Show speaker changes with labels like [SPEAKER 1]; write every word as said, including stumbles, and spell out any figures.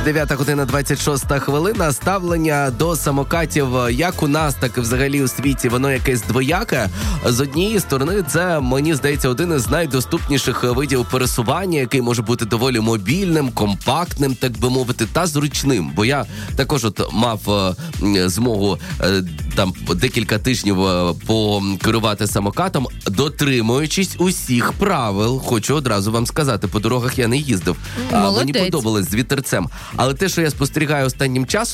[SPEAKER 1] дев'ята година двадцять шоста хвилина. Ставлення до самокатів як у нас, так і взагалі у світі, воно якесь двояке. З однієї сторони, це, мені здається, один із найдоступніших видів пересування, який може бути доволі мобільним, компактним, так би мовити, та зручним. Бо я також от мав е, змогу е, там декілька тижнів е, покерувати самокатом, дотримуючись усіх правил. Хочу одразу вам сказати, по дорогах я не їздив. А, мені подобалось з вітерцем. Але те, що я спостерігаю останнім часом,